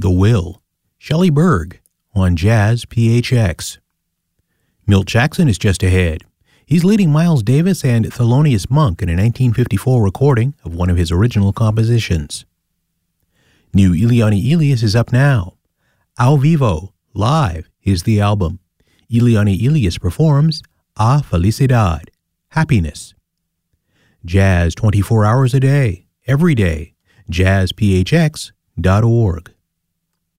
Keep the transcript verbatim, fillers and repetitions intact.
The Will, Shelley Berg, on Jazz P H X. Milt Jackson is just ahead. He's leading Miles Davis and Thelonious Monk in a nineteen fifty-four recording of one of his original compositions. New Eliane Elias is up now. Ao Vivo, Live, is the album. Eliane Elias performs A Felicidad, Happiness. Jazz twenty-four hours a day, every day. jazz p h x dot org.